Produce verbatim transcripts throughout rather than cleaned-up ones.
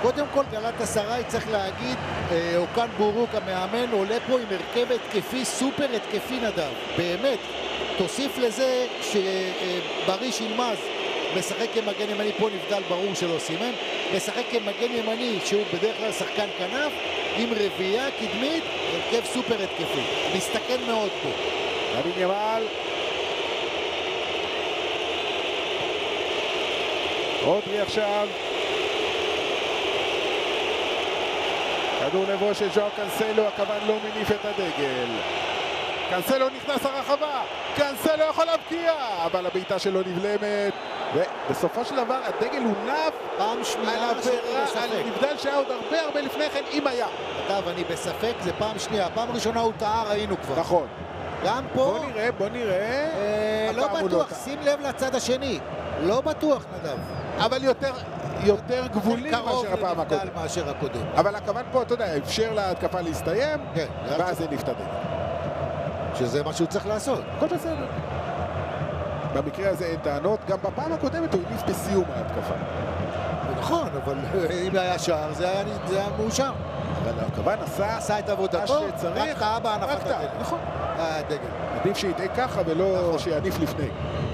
קודם כל גלאטסראי צריך להגיד, אוקן בורוק המאמן עולה פה עם הרכב התקפי, סופר התקפי נדב, באמת. תוסיף לזה שבריש ילמז משחק כמגן ימני, פה נבדל ברור שלא סימן, משחק כמגן ימני שהוא בדרך כלל שחקן כנף, עם רביעייה קדמית, הרכב סופר התקפי, מסתכן מאוד פה. ימין ימל, רודרי עכשיו, כדור לבוא של ז'או קנסלו, הכוון לא מניף את הדגל. קנסלו נכנס הרחבה, קנסלו יכול להבקיע, אבל הבעיטה שלו נבלמת, ובסופו של דבר הדגל הוא נף פעם שנייה על נבדל שהיה עוד הרבה הרבה לפני כן, אם היה. אגב, אני בספק, זה פעם שנייה, פעם ראשונה הוא טעה, ראינו כבר. נכון. גם פה... בוא נראה, בוא נראה. אה, לא בטוח, שים לב לצד השני. לא בטוח, נדב. אבל יותר... יותר גבולי מאשר הפעם הקודם. מאשר הקודם. אבל הכוון פה, אתה יודע, אפשר להתקפה להסתיים, כן, ואז זה נפתדל. שזה מה שהוא צריך לעשות. הכל בסדר. במקרה הזה אין טענות, גם בפעם הקודמת הוא הניף בסיום ההתקפה. נכון, אבל אם היה שער, זה היה, זה היה מאושר. אבל הכוון עשה, עשה את עבודתו, שצריך, רק טעה בהנפת הדגל. נכון. הדגל. עדיף שיטעה ככה ולא נכון. שיניף לפני.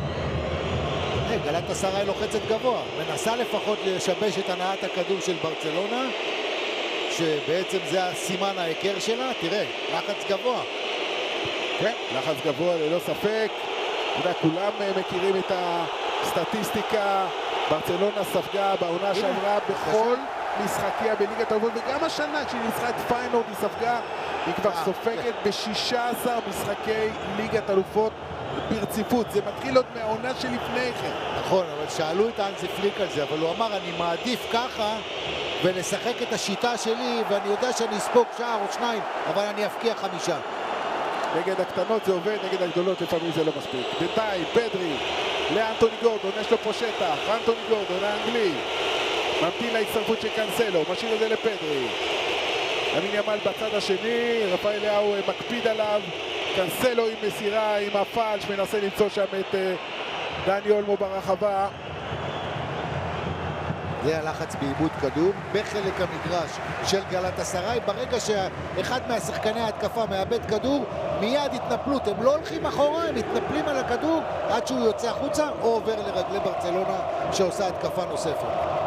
גלאטסראי לוחצת גבוה, מנסה לפחות לשבש את הנעת הכדור של ברצלונה, שבעצם זה הסימן ההיכר שלה. תראה, לחץ גבוה. כן, לחץ גבוה ללא ספק. אתה יודע, כולם מכירים את הסטטיסטיקה. ברצלונה ספגה בעונה שעברה בכל משחקיה בליגת האלופות, וגם השנה כשהיא ניצחה את פיינורד היא ספגה, היא כבר סופגת ב-שישה עשר משחקי ליגת האלופות ברציפות. זה מתחיל עוד מהעונה שלפני כן. נכון, אבל שאלו את האנזי פליק על זה, אבל הוא אמר, אני מעדיף ככה ולשחק את השיטה שלי, ואני יודע שאני אספוג שער או שניים, אבל אני אפקיע חמישה. נגד הקטנות זה עובד, נגד הגדולות לפעמים זה לא מספיק. בינתיים, פדרי לאנטוני גורדון, יש לו פה שטח, אנטוני גורדון האנגלי ממתין להצטרפות של קנסלו, משאיר את זה לפדרי. ימין ימל בצד השני, רפאל לאו מקפיד עליו, קנסלו עם מסירה, עם הפלש, מנסה למצוא שם את דני אולמו ברחבה. זה הלחץ בעיבוד כדור בחלק המגרש של גלאטסראי. ברגע שאחד מהשחקני ההתקפה מאבד כדור, מיד התנפלות, הם לא הולכים אחורה, הם מתנפלים על הכדור עד שהוא יוצא החוצה או עובר לרגלי ברצלונה שעושה התקפה נוספת.